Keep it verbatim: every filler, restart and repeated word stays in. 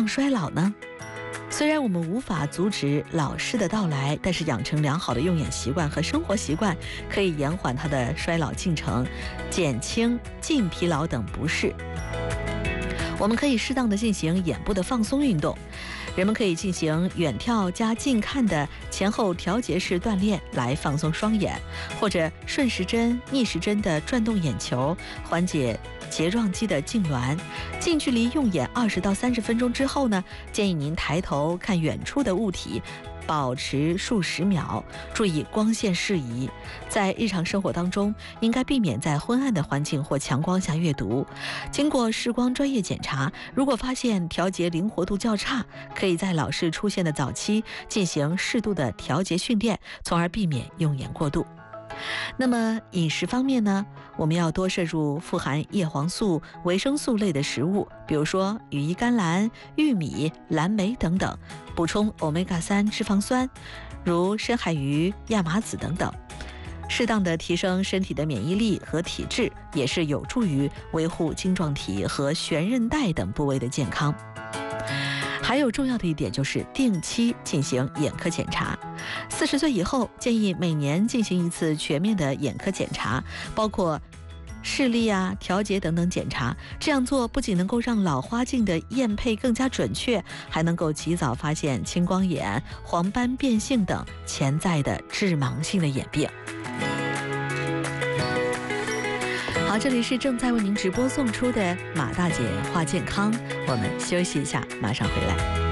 衰老呢？虽然我们无法阻止老逝的到来，但是养成良好的用眼习惯和生活习惯，可以延缓它的衰老进程，减轻近疲劳等不适。我们可以适当的进行眼部的放松运动，人们可以进行远眺加近看的前后调节式锻炼来放松双眼，或者顺时针、逆时针的转动眼球，缓解睫状肌的痉挛。近距离用眼二十到三十分钟之后呢，建议您抬头看远处的物体，保持数十秒，注意光线适宜。在日常生活当中，应该避免在昏暗的环境或强光下阅读。经过视光专业检查，如果发现调节灵活度较差，可以在老视出现的早期进行适度的调节训练，从而避免用眼过度。那么饮食方面呢，我们要多摄入富含叶黄素、维生素类的食物，比如说羽衣甘蓝、玉米、蓝莓等等，补充欧米伽三脂肪酸，如深海鱼、亚麻籽等等。适当的提升身体的免疫力和体质，也是有助于维护晶状体和悬韧带等部位的健康。还有重要的一点就是定期进行眼科检查。四十岁以后，建议每年进行一次全面的眼科检查，包括视力啊、调节等等检查。这样做不仅能够让老花镜的验配更加准确，还能够及早发现青光眼、黄斑变性等潜在的致盲性的眼病。好，这里是正在为您直播送出的马大姐话健康，我们休息一下，马上回来。